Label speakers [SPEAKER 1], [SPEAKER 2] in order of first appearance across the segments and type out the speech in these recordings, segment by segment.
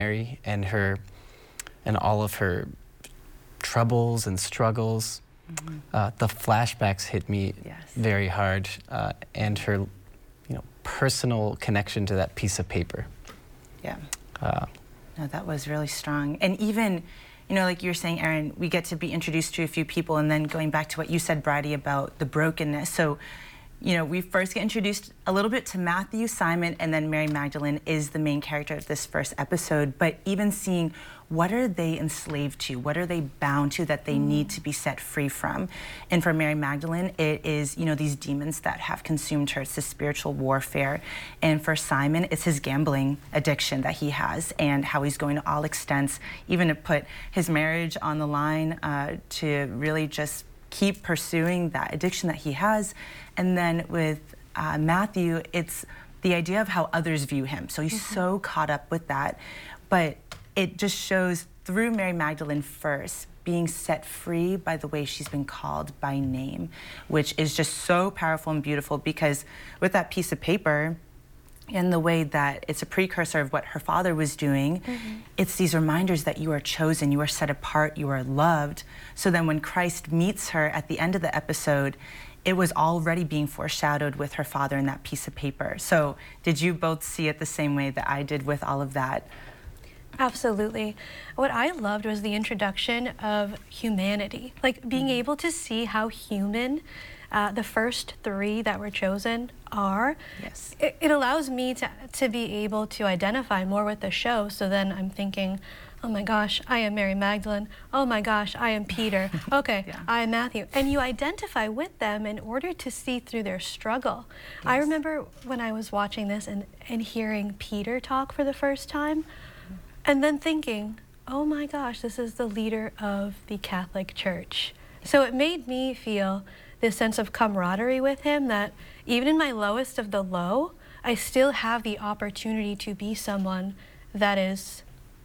[SPEAKER 1] Mary and all of her troubles and struggles. The flashbacks hit me very hard, and her, personal connection to that piece of paper.
[SPEAKER 2] Yeah. No, that was really strong. And even, like you were saying, Aaron, we get to be introduced to a few people, and then going back to what you said, Bridie, about the brokenness. So, we first get introduced a little bit to Matthew, Simon, and then Mary Magdalene is the main character of this first episode. But even seeing what are they enslaved to, what are they bound to that they need to be set free from. And for Mary Magdalene, it is, these demons that have consumed her. It's the spiritual warfare. And for Simon, it's his gambling addiction that he has and how he's going to all extents, even to put his marriage on the line, to really just keep pursuing that addiction that he has. And then with Matthew, it's the idea of how others view him. So he's so caught up with that. But it just shows through Mary Magdalene first, being set free by the way she's been called by name, which is just so powerful and beautiful, because with that piece of paper, and the way that it's a precursor of what her father was doing, it's these reminders that you are chosen, you are set apart, you are loved. So then when Christ meets her at the end of the episode, it was already being foreshadowed with her father in that piece of paper. So did you both see it the same way that I did with all of that?
[SPEAKER 3] Absolutely. What I loved was the introduction of humanity, like being able to see how human the first three that were chosen are.
[SPEAKER 2] Yes.
[SPEAKER 3] It allows me to be able to identify more with the show. So then I'm thinking, oh my gosh, I am Mary Magdalene. Oh my gosh, I am Peter. Okay, I am Matthew. And you identify with them in order to see through their struggle. I remember when I was watching this and hearing Peter talk for the first time, and then thinking, oh my gosh, this is the leader of the Catholic Church. So it made me feel this sense of camaraderie with him, that even in my lowest of the low, I still have the opportunity to be someone that is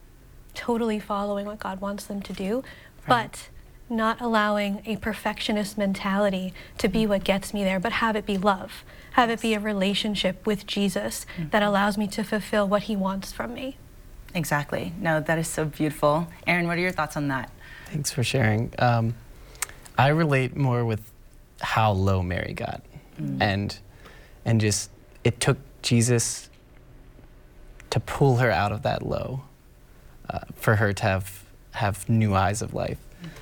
[SPEAKER 3] totally following what God wants them to do, but not allowing a perfectionist mentality to be what gets me there, but have it be love, have it be a relationship with Jesus that allows me to fulfill what he wants from me.
[SPEAKER 2] Exactly. No, that is so beautiful. Aaron, what are your thoughts on that?
[SPEAKER 1] Thanks for sharing. I relate more with how low Mary got, and just it took Jesus to pull her out of that low, for her to have new eyes of life.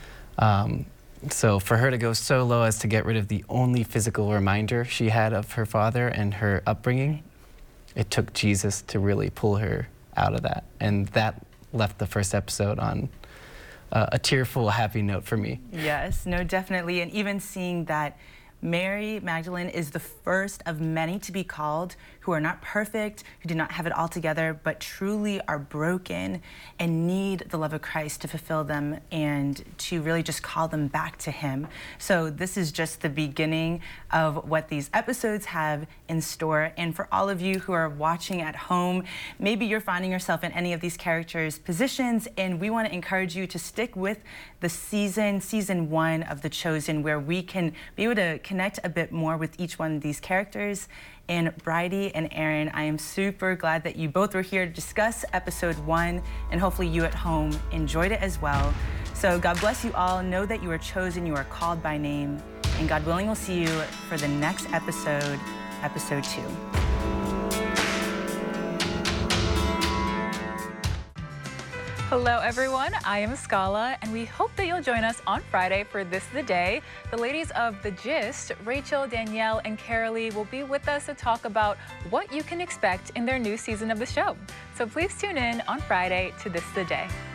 [SPEAKER 1] So for her to go so low as to get rid of the only physical reminder she had of her father and her upbringing, it took Jesus to really pull her out of that. And that left the first episode on a tearful, happy note for me.
[SPEAKER 2] Yes, no, definitely. And even seeing that Mary Magdalene is the first of many to be called, who are not perfect, who do not have it all together, but truly are broken and need the love of Christ to fulfill them and to really just call them back to him. So this is just the beginning of what these episodes have in store. And for all of you who are watching at home, maybe you're finding yourself in any of these characters' positions, and we want to encourage you to stick with the season 1 of The Chosen, where we can be able to connect a bit more with each one of these characters. And Bridie and Aaron, I am super glad that you both were here to discuss episode 1, and hopefully you at home enjoyed it as well. So God bless you all. Know that you are chosen, you are called by name, and God willing, we'll see you for the next episode, episode 2.
[SPEAKER 4] Hello everyone, I am Scala, and we hope that you'll join us on Friday for This the Day. The ladies of The Gist, Rachel, Danielle, and Carolee, will be with us to talk about what you can expect in their new season of the show. So please tune in on Friday to This the Day.